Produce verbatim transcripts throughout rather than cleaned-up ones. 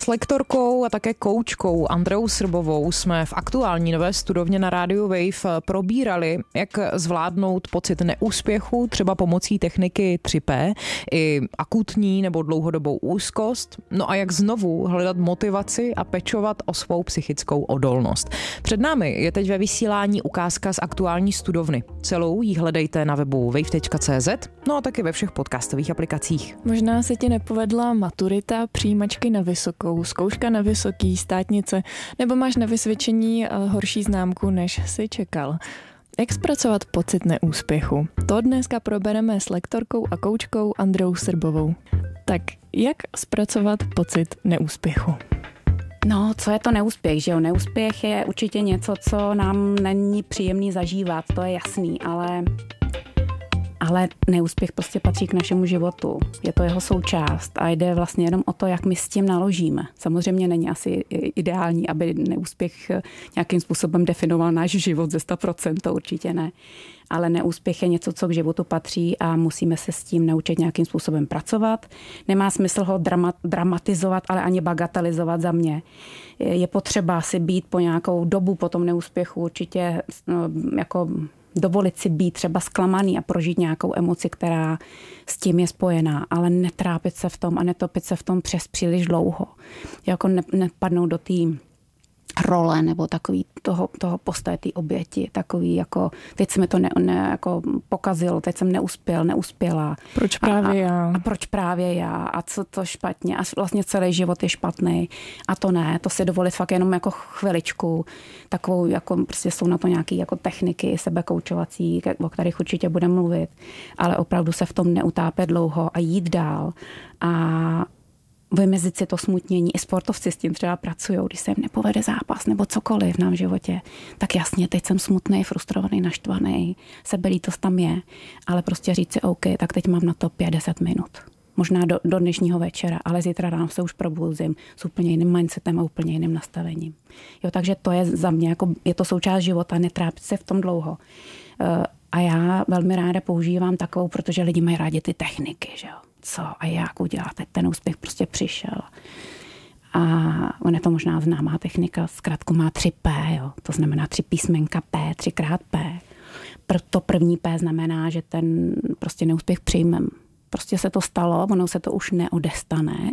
S lektorkou a také koučkou Andreou Srbovou jsme v aktuální Nové studovně na rádiu Wave probírali, jak zvládnout pocit neúspěchu, třeba pomocí techniky tři pé, i akutní nebo dlouhodobou úzkost, no a jak znovu hledat motivaci a pečovat o svou psychickou odolnost. Před námi je teď ve vysílání ukázka z aktuální studovny. Celou ji hledejte na webu wave tečka cé zet, no a taky ve všech podcastových aplikacích. Možná se ti nepovedla maturita, přijímačky na vysokou, zkouška na vysoký, státnice, nebo máš na vysvědčení horší známku, než jsi čekal. Jak zpracovat pocit neúspěchu? To dneska probereme s lektorkou a koučkou Andreou Srbovou. Tak jak zpracovat pocit neúspěchu? No, co je to neúspěch, že jo? Neúspěch je určitě něco, co nám není příjemný zažívat, to je jasný, ale... Ale neúspěch prostě patří k našemu životu. Je to jeho součást a jde vlastně jenom o to, jak my s tím naložíme. Samozřejmě není asi ideální, aby neúspěch nějakým způsobem definoval náš život ze sto procent, to určitě ne. Ale neúspěch je něco, co k životu patří a musíme se s tím naučit nějakým způsobem pracovat. Nemá smysl ho drama, dramatizovat, ale ani bagatelizovat za mě. Je potřeba si být po nějakou dobu po tom neúspěchu určitě no, jako... dovolit si být třeba zklamaný a prožít nějakou emoci, která s tím je spojená, ale netrápit se v tom a netopit se v tom přes příliš dlouho. Jako ne, nepadnout do té role nebo takový toho, toho postoje té oběti, takový jako teď se mi to ne, ne, jako pokazilo, teď jsem neuspěl, neuspěla. Proč právě a, já? A proč právě já? A co to špatně? A vlastně celý život je špatný. A to ne, to si dovolit fakt jenom jako chviličku. Takovou, jako prostě jsou na to nějaké jako techniky sebekoučovací, o kterých určitě budeme mluvit, ale opravdu se v tom neutápět dlouho a jít dál. A vymezit si to smutnění. I sportovci s tím třeba pracují, když se jim nepovede zápas nebo cokoliv v nám životě. Tak jasně, teď jsem smutný, frustrovaný, naštvaný, sebelítost tam je, ale prostě říct si OK, tak teď mám na to pět deset minut. Možná do, do dnešního večera, ale zítra ráno se už probouzím s úplně jiným mindsetem a úplně jiným nastavením. Jo, takže to je za mě, jako je to součást života, netrápit se v tom dlouho. A já velmi ráda používám takovou, protože lidi mají rádi ty techniky, že jo. Co a jak udělat, teď ten úspěch prostě přišel. A on je to možná známá technika, zkrátku má tři pé, jo. To znamená tři písmenka P, třikrát P. To první P znamená, že ten prostě neúspěch přijmem. Prostě se to stalo, ono se to už neodestane,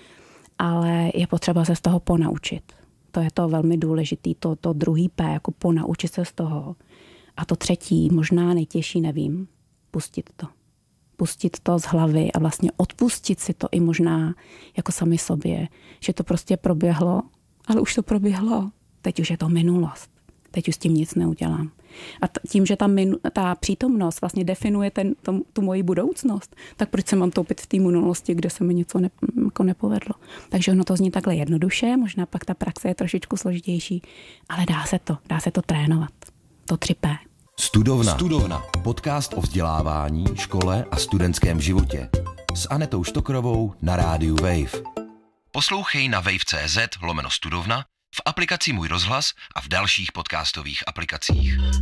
ale je potřeba se z toho ponaučit. To je to velmi důležitý, to, to druhý P, jako ponaučit se z toho. A to třetí, možná nejtěžší, nevím, pustit to. Pustit to z hlavy a vlastně odpustit si to i možná jako sami sobě, že to prostě proběhlo, ale už to proběhlo. Teď už je to minulost. Teď už s tím nic neudělám. A t- tím, že ta, minu- ta přítomnost vlastně definuje ten, tom, tu moji budoucnost, tak proč se mám topit v té minulosti, kde se mi něco ne- jako nepovedlo. Takže ono to zní takhle jednoduše, možná pak ta praxe je trošičku složitější, ale dá se to, dá se to trénovat. To tři pé. Studovna. Studovna. Podcast o vzdělávání, škole a studentském životě. S Anetou Štokrovou na rádiu Wave. Poslouchej na wave tečka cé zet lomeno studovna, v aplikaci Můj rozhlas a v dalších podcastových aplikacích.